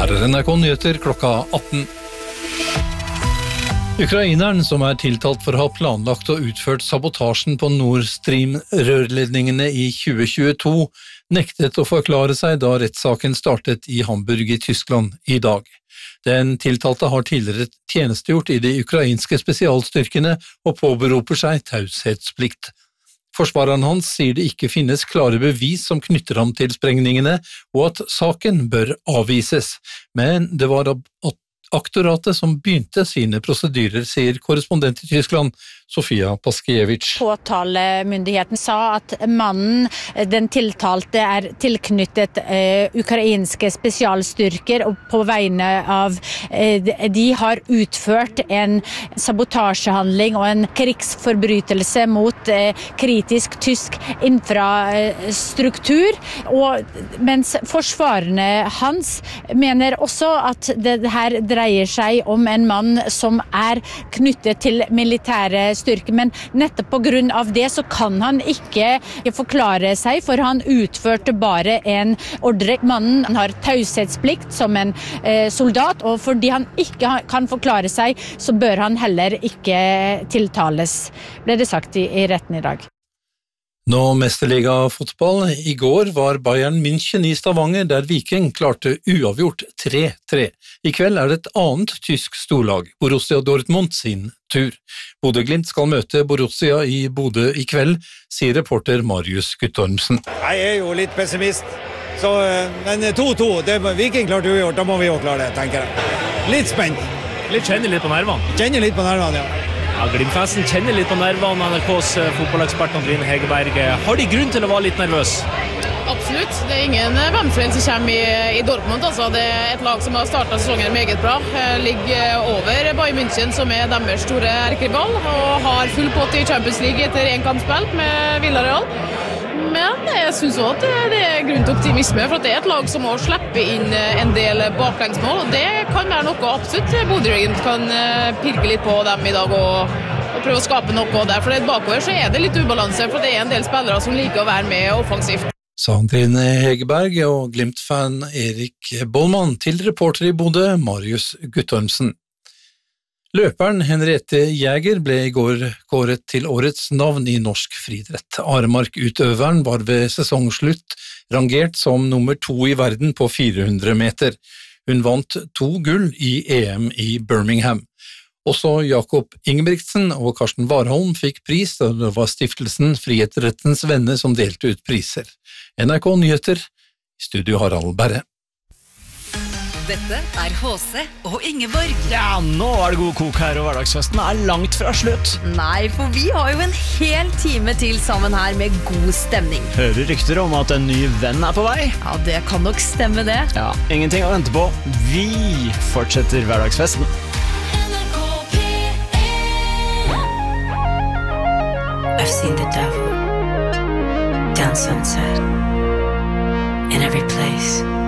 Her NRK Nyheter klokka 18. Ukraineren som tiltalt for å ha planlagt og utført sabotasjen på Nord Stream-rørledningene i 2022, nektet å forklare seg da rettssaken startet i Hamburg i Tyskland i dag. Den tiltalte har tidligere tjenestegjort i de ukrainske spesialstyrkene og påberoper seg taushetsplikt. Forsvareren hans sier det ikke finnes klare bevis som knytter ham til sprengningene, og at saken bør avvises, men det var aktoratet som begynte sine prosedyrer, sier korrespondent i Tyskland, Sofia Paskiewicz. Påtalemyndigheten sa at mannen, den tiltalte, tilknyttet ukrainske spesialstyrker, og på vegne av de har utført en sabotasjehandling og en krigsforbrytelse mot kritisk tysk infrastruktur, og mens forsvarerne hans mener også at det her dreier seg om en mann som knyttet til militære styrker, men nettopp på grunn av det så kan han ikke forklare seg, for han utførte bare en ordre. Mannen har taushetsplikt som en soldat, og fordi han ikke kan forklare seg, så bør han heller ikke tiltales, ble det sagt i retten i dag. Nå mesterliga-fotball. I går var Bayern München i Stavanger, der Viking klarte uavgjort 3-3. I kveld det et annet tysk storlag, Borussia Dortmund, sin tur. Bodø/Glimt skal møte Borussia i Bodø i kveld, sier reporter Marius Guttormsen. Jeg jo litt pessimist, men 2-2, Viking klarte uavgjort, da må vi jo klare det, tenker jeg. Litt spent. Kjenner litt på nervene. Kjenner litt på nervene, ja. Ja, Glimt-fansen kjenner litt på nervene. NRKs fotballekspert Andrine Hegerberg. Har de grunn til å være litt nervøs? Absolutt. Det ingen vemfrel som kommer i Dortmund. Altså. Det et lag som har startet sesongen meget bra. Ligger over Bayern München, som deres store erkerival, og har full pott i Champions League etter en kampspill med Villarreal. Men jeg synes også at det grunn til optimisme, for at det et lag som må slippe inn en del baklengsmål, og det kan være noe absolutt Bodø/Glimt kan pirke litt på dem i dag og prøve å skape noe der. For bakover så det litt ubalanse, for det en del spillere som liker å være med offensivt. Sa Andrine Hegerberg og Glimt-fan Erik Bollmann til reporter i Bodø, Marius Guttormsen. Løperen Henriette Jæger ble i går kåret til årets navn i norsk friidrett. Aremark-utøveren var ved sesongslutt rangert som nummer 2 i verden på 400 meter. Hun vant 2 gull i EM i Birmingham. Også Jakob Ingebrigtsen og Karsten Warholm fikk pris, da det var stiftelsen Friidrettens Venner som delte ut priser. NRK Nyheter, i studio Harald Berre. Dette HC og Ingeborg. Ja, nå det god kok her, og hverdagsfesten langt fra slutt. Nei, for vi har jo en hel time til sammen her med god stemning. Hører rykter om at en ny venn på vei? Ja, det kan nok stemme det. Ja, ingenting å vente på. Vi fortsetter hverdagsfesten. I've seen the devil down sunset in every place.